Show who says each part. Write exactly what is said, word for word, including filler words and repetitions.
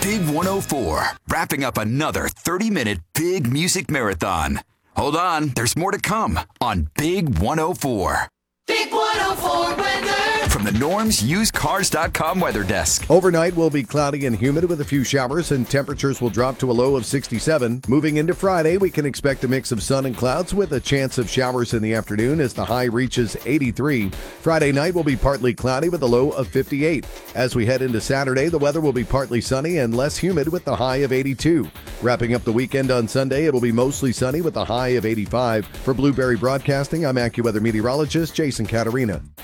Speaker 1: Big one oh four, wrapping up another thirty-minute big music marathon. Hold on, there's more to come on Big one oh four.
Speaker 2: Big one oh four weather.
Speaker 1: From the Norm's Used Cars dot com weather desk.
Speaker 3: Overnight will be cloudy and humid with a few showers, and temperatures will drop to a low of sixty-seven. Moving into Friday, we can expect a mix of sun and clouds with a chance of showers in the afternoon as the high reaches eighty-three. Friday night will be partly cloudy with a low of fifty-eight. As we head into Saturday, the weather will be partly sunny and less humid with the high of eighty-two. Wrapping up the weekend on Sunday, it will be mostly sunny with a high of eighty-five. For Blueberry Broadcasting, I'm AccuWeather meteorologist Jason Caterina.